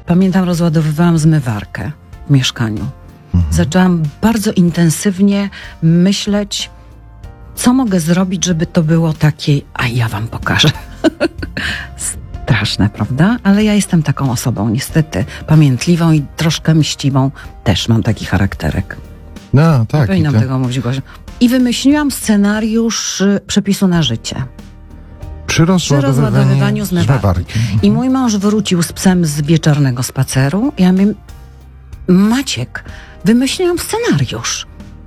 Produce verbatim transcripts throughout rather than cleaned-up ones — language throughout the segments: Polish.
pamiętam, rozładowywałam zmywarkę w mieszkaniu. Mhm. Zaczęłam bardzo intensywnie myśleć, co mogę zrobić, żeby to było takie, a ja wam pokażę. Straszne, prawda? Ale ja jestem taką osobą, niestety, pamiętliwą i troszkę mściwą. Też mam taki charakterek. No, tak. Nie powinnam to... tego mówić głośno. I wymyśliłam scenariusz y, przepisu na życie. Przy rozładowywaniu zmywarki. I mój mąż wrócił z psem z wieczornego spaceru. Ja mówię, Maciek, wymyśliłam scenariusz.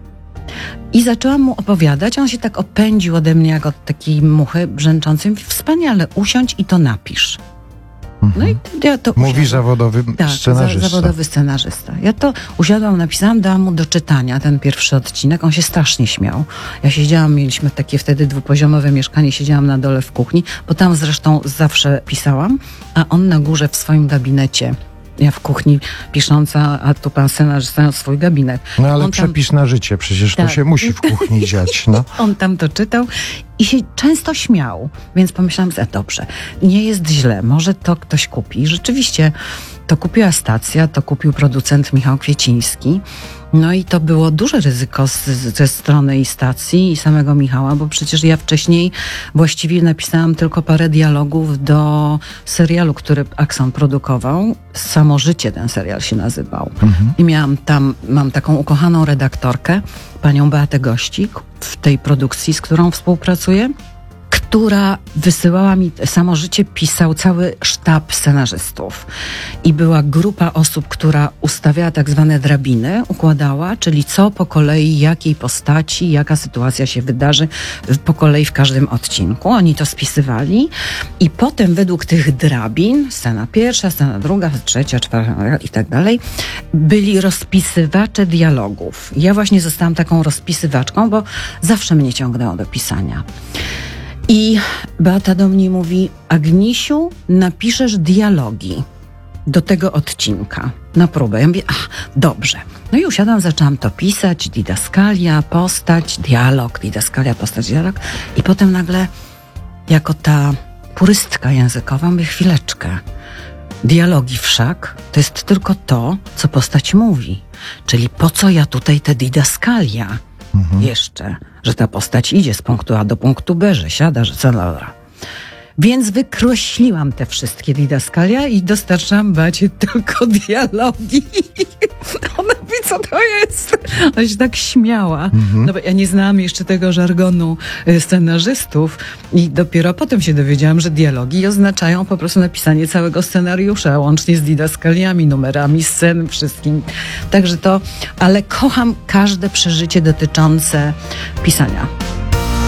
I zaczęłam mu opowiadać. On się tak opędził ode mnie jak od takiej muchy brzęczącej. Wspaniale, usiądź i to napisz. No i ja to Mówi usiadłam. zawodowy tak, scenarzysta. zawodowy scenarzysta. Ja to usiadłam, napisałam, dałam mu do czytania ten pierwszy odcinek. On się strasznie śmiał. Ja siedziałam, mieliśmy takie wtedy dwupoziomowe mieszkanie, siedziałam na dole w kuchni, bo tam zresztą zawsze pisałam, a on na górze w swoim gabinecie. Ja w kuchni pisząca, a tu pan scenarzysta miał swój gabinet. No ale on przepis tam... na życie, przecież tak. To się musi w kuchni dziać. No. On tam to czytał i się często śmiał, więc pomyślałam sobie, dobrze, nie jest źle, może to ktoś kupi. I rzeczywiście to kupiła stacja, to kupił producent Michał Kwieciński. No i to było duże ryzyko z, ze strony i stacji, i samego Michała, bo przecież ja wcześniej właściwie napisałam tylko parę dialogów do serialu, który Axon produkował. Samo życie ten serial się nazywał. Mhm. I miałam tam, mam taką ukochaną redaktorkę, panią Beatę Gościk w tej produkcji, z którą współpracuję, która wysyłała mi samo życie, pisał cały sztab scenarzystów. I była grupa osób, która ustawiała tak zwane drabiny, układała, czyli co po kolei, jakiej postaci, jaka sytuacja się wydarzy po kolei w każdym odcinku. Oni to spisywali i potem według tych drabin, scena pierwsza, scena druga, trzecia, czwarta i tak dalej, byli rozpisywacze dialogów. Ja właśnie zostałam taką rozpisywaczką, bo zawsze mnie ciągnęło do pisania. I Beata do mnie mówi, Agnisiu, napiszesz dialogi do tego odcinka na próbę. Ja mówię, ach, dobrze. No i usiadłam, zaczęłam to pisać, didaskalia, postać, dialog, didaskalia, postać, dialog. I potem nagle, jako ta purystka językowa, mówię, chwileczkę. Dialogi wszak to jest tylko to, co postać mówi. Czyli po co ja tutaj te didaskalia? Mhm. Jeszcze, że ta postać idzie z punktu A do punktu B, że siada, że co dobra. Więc wykreśliłam te wszystkie didaskalia i dostarczam Bacie tylko dialogi. Ona mówi, co to jest? Ona się tak śmiała. Mhm. No bo ja nie znałam jeszcze tego żargonu scenarzystów i dopiero potem się dowiedziałam, że dialogi oznaczają po prostu napisanie całego scenariusza, łącznie z didaskaliami, numerami scen, wszystkim. Także to, ale kocham każde przeżycie dotyczące pisania.